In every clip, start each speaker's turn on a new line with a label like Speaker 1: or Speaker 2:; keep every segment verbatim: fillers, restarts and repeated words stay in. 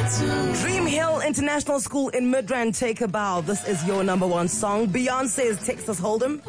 Speaker 1: Dream Hill International School in Midrand, Take a Bow. This is your number one song. Beyonce's Texas Hold'em.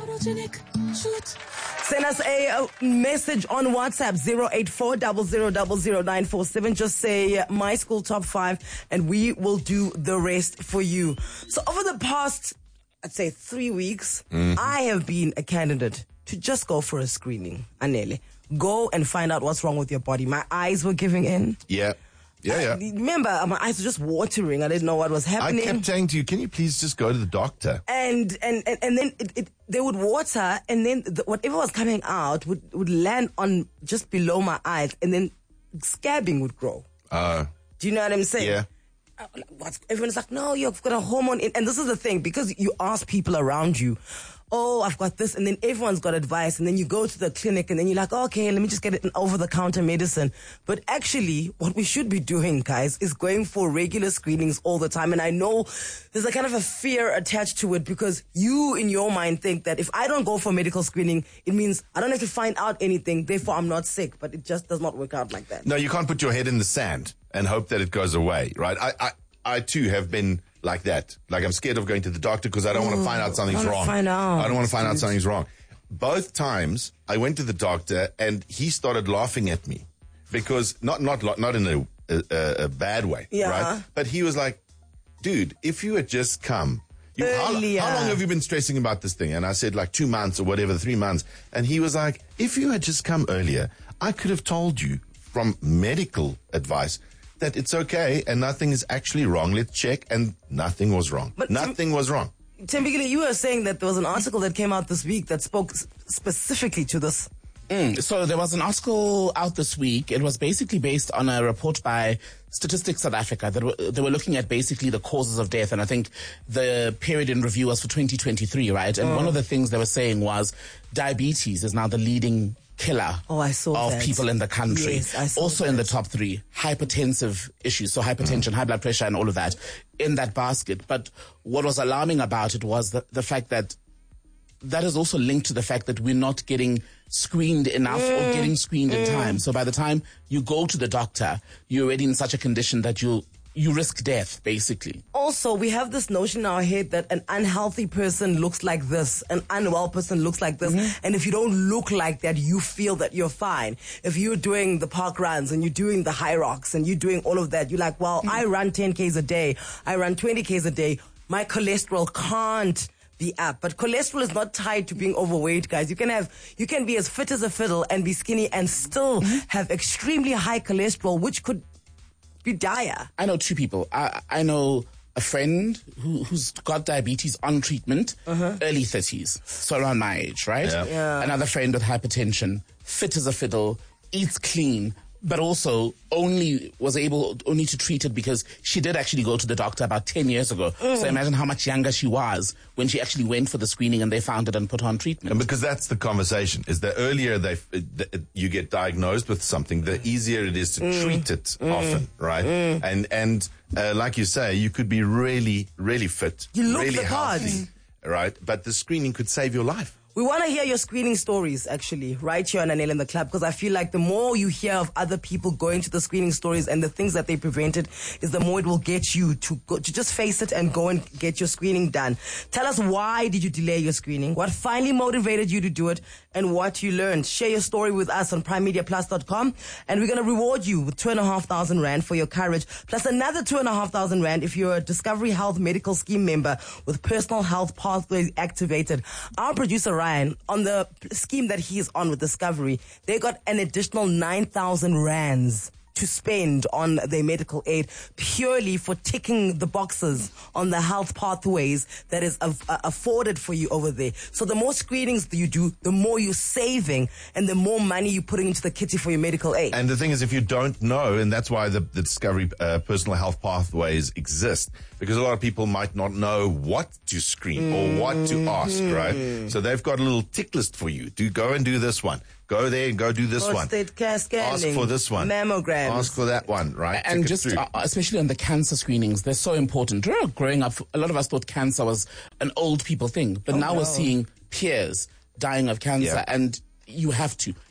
Speaker 1: Send us a, a message on WhatsApp, zero eight four zero zero zero zero nine four seven. Just say my school top five and we will do the rest for you. So over the past, I'd say three weeks, mm-hmm. I have been a candidate to just go for a screening. Anele, go and find out what's wrong with your body. My eyes were giving in.
Speaker 2: Yeah. Yeah, yeah.
Speaker 1: I, remember, my eyes were just watering. I didn't know what was happening.
Speaker 2: I kept saying to you, can you please just go to the doctor?
Speaker 1: And and, and, and then it, it, they would water, and then the, whatever was coming out would, would land on just below my eyes, and then scabbing would grow.
Speaker 2: Uh,
Speaker 1: Do you know what I'm saying?
Speaker 2: Yeah.
Speaker 1: What's, everyone's like, no, you've got a hormone in. And this is the thing, because you ask people around you, oh, I've got this, and then everyone's got advice, and then you go to the clinic, and then you're like, okay, let me just get it an over-the-counter medicine. But actually, what we should be doing, guys, is going for regular screenings all the time. And I know there's a kind of a fear attached to it, because you, in your mind, think that if I don't go for medical screening, it means I don't have to find out anything, therefore I'm not sick. But it just does not work out like that.
Speaker 2: No, you can't put your head in the sand and hope that it goes away, right? I, I, I too have been like that. Like, I'm scared of going to the doctor because I don't oh, want to find out something's wrong.
Speaker 1: Find out.
Speaker 2: I don't want to find out something's wrong. Both times I went to the doctor and he started laughing at me because not not not in a, a, a bad way,
Speaker 1: yeah.
Speaker 2: right? But he was like, dude, if you had just come, you, how, how long have you been stressing about this thing? And I said like two months or whatever, three months. And he was like, if you had just come earlier, I could have told you from medical advice that it's okay and nothing is actually wrong. Let's check. And nothing was wrong. But nothing Tim, was wrong.
Speaker 1: Thembekile, you were saying that there was an article that came out this week that spoke specifically to this.
Speaker 3: Mm, so there was an article out this week. It was basically based on a report by Statistics South Africa. That were, they were looking at basically the causes of death. And I think the period in review was for twenty twenty-three, right? And mm. one of the things they were saying was diabetes is now the leading killer
Speaker 1: oh, I saw
Speaker 3: of
Speaker 1: that.
Speaker 3: people in the country.
Speaker 1: Yes, I saw
Speaker 3: also
Speaker 1: that.
Speaker 3: in the top three, hypertensive issues, so hypertension, mm. high blood pressure and all of that in that basket. But what was alarming about it was the, the fact that that is also linked to the fact that we're not getting screened enough mm. or getting screened mm. in time. So by the time you go to the doctor, you're already in such a condition that you'll you risk death, basically.
Speaker 1: Also, we have this notion in our head that an unhealthy person looks like this, an unwell person looks like this, mm-hmm. and if you don't look like that, you feel that you're fine. If you're doing the park runs and you're doing the high rocks and you're doing all of that, you're like, well, mm-hmm. I run ten kays a day, I run twenty kays a day, my cholesterol can't be up. But cholesterol is not tied to being overweight, guys. You can have, you can be as fit as a fiddle and be skinny and still mm-hmm. have extremely high cholesterol, which could be dire.
Speaker 3: I know two people. I, I know a friend who, who's got diabetes on treatment, uh-huh. early thirties, so around my age, right?
Speaker 2: Yeah.
Speaker 1: Yeah.
Speaker 3: Another friend with hypertension, fit as a fiddle, eats clean, but also only was able only to treat it because she did actually go to the doctor about ten years ago. Mm. So imagine how much younger she was when she actually went for the screening and they found it and put her on treatment.
Speaker 2: And because that's the conversation, is the earlier they you get diagnosed with something, the easier it is to mm. treat it mm. often, right? Mm. And and uh, like you say, you could be really, really fit,
Speaker 1: you look
Speaker 2: really
Speaker 1: the
Speaker 2: healthy, right? But the screening could save your life.
Speaker 1: We want to hear your screening stories, actually, right here on Anele in the Club, because I feel like the more you hear of other people going to the screening stories and the things that they prevented, is the more it will get you to go, to just face it and go and get your screening done. Tell us, why did you delay your screening? What finally motivated you to do it and what you learned? Share your story with us on prime media plus dot com, and we're going to reward you with two and a half thousand rand for your courage, plus another two and a half thousand rand if you're a Discovery Health Medical Scheme member with personal health pathways activated. Our producer, Ryan, on the scheme that he is on with Discovery, they got an additional nine thousand rands to spend on their medical aid purely for ticking the boxes on the health pathways that is uh, afforded for you over there. So the more screenings that you do, the more you're saving and the more money you're putting into the kitty for your medical aid.
Speaker 2: And the thing is, if you don't know, and that's why the, the Discovery uh, personal health pathways exist, because a lot of people might not know what to screen mm-hmm. or what to ask, right? So they've got a little tick list for you. Do go and do this one. Go there and go do this
Speaker 1: Prostate
Speaker 2: one.
Speaker 1: Scanning,
Speaker 2: ask for this one.
Speaker 1: Mammograms.
Speaker 2: Ask for that one, right?
Speaker 3: And
Speaker 2: Tick
Speaker 3: just, uh, especially on the cancer screenings, they're so important. You know, growing up, a lot of us thought cancer was an old people thing. But
Speaker 1: oh,
Speaker 3: now
Speaker 1: no.
Speaker 3: we're seeing peers dying of cancer.
Speaker 2: Yeah.
Speaker 3: And you have to.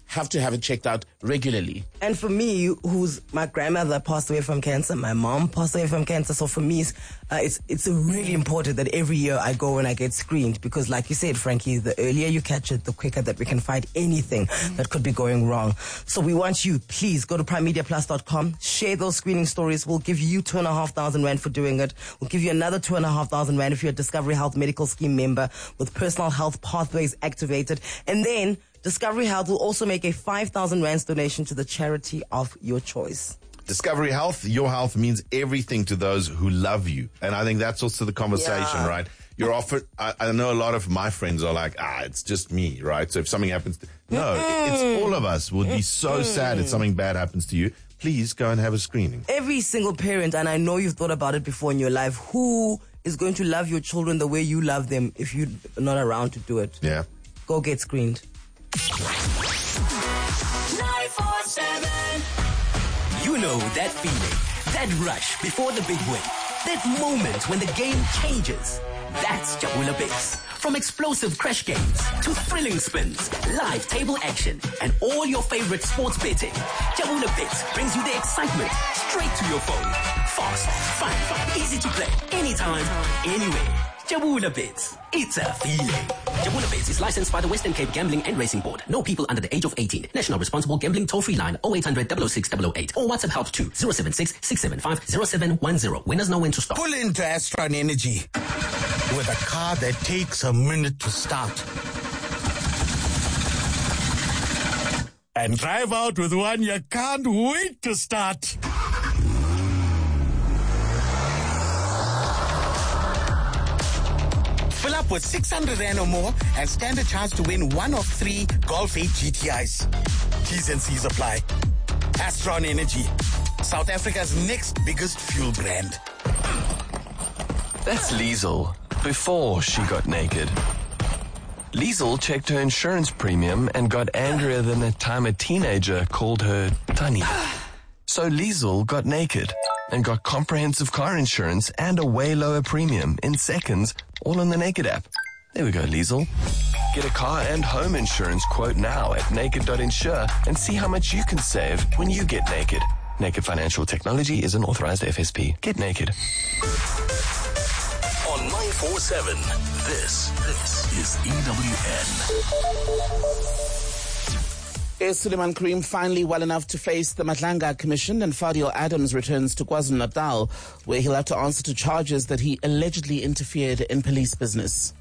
Speaker 3: have to have it checked out regularly.
Speaker 1: And for me, who's my grandmother passed away from cancer, my mom passed away from cancer. So for me, uh, it's it's really important that every year I go and I get screened, because like you said, Frankie, the earlier you catch it, the quicker that we can fight anything mm-hmm. that could be going wrong. So we want you, please go to prime media plus dot com, share those screening stories. We'll give you two and a half thousand rand for doing it. We'll give you another two and a half thousand rand if you're a Discovery Health Medical Scheme member with personal health pathways activated. And then Discovery Health will also make a five thousand rands donation to the charity of your choice.
Speaker 2: Discovery Health, your health means everything to those who love you. And I think that's also the conversation, yeah. right? You're offered, I, I know a lot of my friends are like, ah, it's just me, right? So if something happens, to, no, mm-hmm. it's all of us would be so sad if something bad happens to you. Please go and have a screening.
Speaker 1: Every single parent, and I know you've thought about it before in your life, who is going to love your children the way you love them if you're not around to do it?
Speaker 2: Yeah.
Speaker 1: Go get screened.
Speaker 4: nine four seven You know that feeling, that rush before the big win, that moment when the game changes. That's Jabula Bits. From explosive crash games to thrilling spins, live table action, and all your favorite sports betting, Jabula Bits brings you the excitement straight to your phone. Fast, fun, easy to play, anytime, anywhere. Jabula Bits. It's a feeling. Jabula Bits is licensed by the Western Cape Gambling and Racing Board. No people under the age of eighteen. National Responsible Gambling Toll-Free line oh eight hundred, double oh six, double oh eight or WhatsApp help to zero seven six, six seven five, zero seven one zero. Winners know when to stop.
Speaker 5: Pull into Astron Energy with a car that takes a minute to start. And drive out with one you can't wait to start. Fill up with six hundred rand or more and stand a chance to win one of three Golf eight G T Is. T's and C's apply. Astron Energy, South Africa's next biggest fuel brand.
Speaker 6: That's Liesel, before she got naked. Liesel checked her insurance premium and got angrier than the time a teenager called her Tani. So Liesel got naked and got comprehensive car insurance and a way lower premium in seconds, all on the Naked app. There we go, Liesel. Get a car and home insurance quote now at naked dot insure and see how much you can save when you get naked. Naked Financial Technology is an authorized F S P. Get naked.
Speaker 4: On nine four seven, this, this is E W N.
Speaker 3: Is Suleiman Karim finally well enough to face the Madlanga Commission, and Fadil Adams returns to KwaZulu-Natal, where he'll have to answer to charges that he allegedly interfered in police business.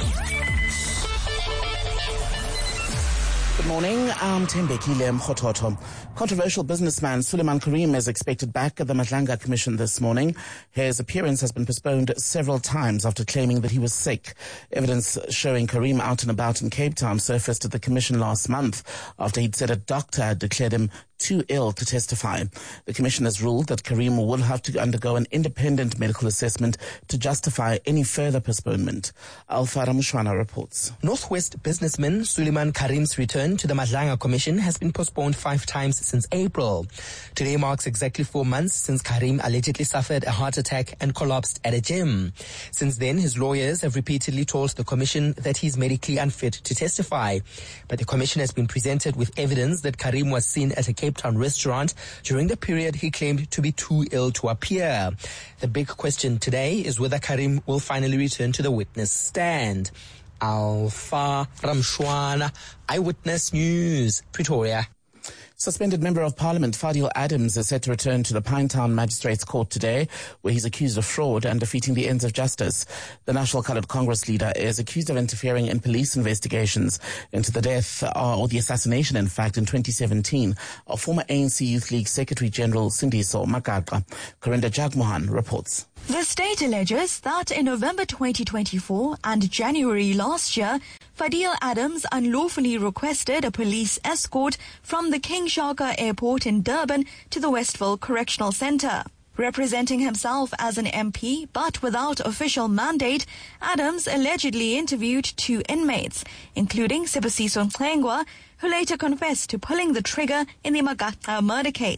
Speaker 3: Good morning, I'm Tembekile Mkhototo. Controversial businessman Suleiman Karim is expected back at the Madlanga Commission this morning. His appearance has been postponed several times after claiming that he was sick. Evidence showing Karim out and about in Cape Town surfaced at the commission last month after he'd said a doctor had declared him too ill to testify. The commission has ruled that Karim will have to undergo an independent medical assessment to justify any further postponement. Alfa Ramushwana reports.
Speaker 7: Northwest businessman Suleiman Karim's return to the Madlanga Commission has been postponed five times since April. Today marks exactly four months since Karim allegedly suffered a heart attack and collapsed at a gym. Since then, his lawyers have repeatedly told the commission that he's medically unfit to testify. But the commission has been presented with evidence that Karim was seen at a Cape Town restaurant during the period he claimed to be too ill to appear. The big question today is whether Karim will finally return to the witness stand. Alfa Ramshwana, Eyewitness News, Pretoria.
Speaker 3: Suspended Member of Parliament Fadil Adams is set to return to the Pinetown Magistrates Court today, where he's accused of fraud and defeating the ends of justice. The National Coloured Congress leader is accused of interfering in police investigations into the death, uh, or the assassination, in fact, in twenty seventeen of former A N C Youth League Secretary-General Sindiso Magaqa. Corinda Jagmohan reports.
Speaker 8: The state alleges that in November twenty twenty-four and January last year, Fadil Adams unlawfully requested a police escort from the King Shaka Airport in Durban to the Westville Correctional Centre. Representing himself as an M P, but without official mandate, Adams allegedly interviewed two inmates, including Sibusiso Nxengwa, who later confessed to pulling the trigger in the Magaqa murder case.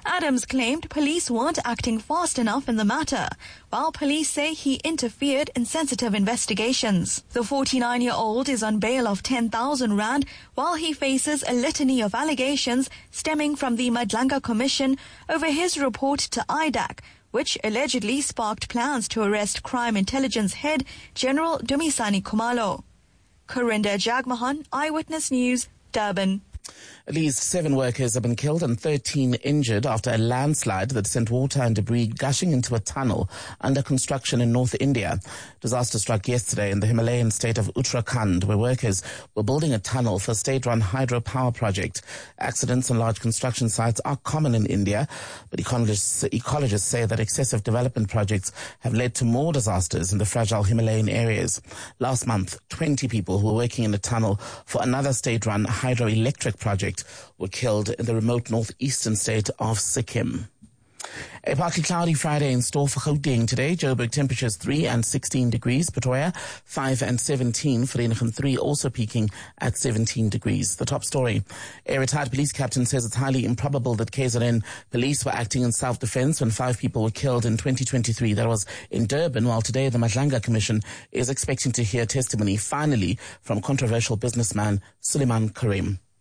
Speaker 8: Adams claimed police weren't acting fast enough in the matter, while police say he interfered in sensitive investigations. The forty-nine-year-old is on bail of ten thousand rand, while he faces a litany of allegations stemming from the Madlanga Commission over his report to I D A C, which allegedly sparked plans to arrest Crime Intelligence Head General Dumisani Khumalo. Corinda Jagmohan, Eyewitness News, Durban.
Speaker 3: At least seven workers have been killed and thirteen injured after a landslide that sent water and debris gushing into a tunnel under construction in North India. Disaster struck yesterday in the Himalayan state of Uttarakhand, where workers were building a tunnel for a state-run hydropower project. Accidents on large construction sites are common in India, but ecologists, ecologists say that excessive development projects have led to more disasters in the fragile Himalayan areas. Last month, twenty people who were working in the tunnel for another state-run hydroelectric project were killed in the remote northeastern state of Sikkim. A partly cloudy Friday in store for Gauteng today. Joburg temperatures three and sixteen degrees. Pretoria five and seventeen. Vereeniging three also peaking at seventeen degrees. The top story. A retired police captain says it's highly improbable that K Z N police were acting in self-defense when five people were killed in twenty twenty-three. That was in Durban, while today the Madlanga Commission is expecting to hear testimony finally from controversial businessman Suleiman Karim.